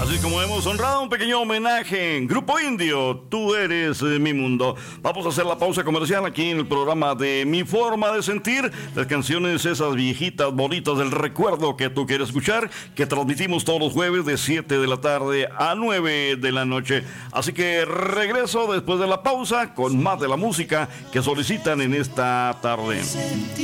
Así como hemos honrado un pequeño homenaje en Grupo Indio, Tú eres mi mundo. Vamos a hacer la pausa comercial aquí en el programa de Mi Forma de Sentir. Las canciones esas viejitas, bonitas del recuerdo que tú quieres escuchar, que transmitimos todos los jueves de 7 de la tarde a 9 de la noche. Así que regreso después de la pausa con más de la música que solicitan en esta tarde.